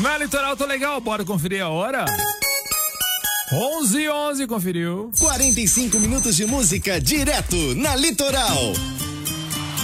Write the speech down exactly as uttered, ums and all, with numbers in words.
Na Litoral tô legal, bora conferir a hora. onze e onze, conferiu. quarenta e cinco minutos de música direto na Litoral.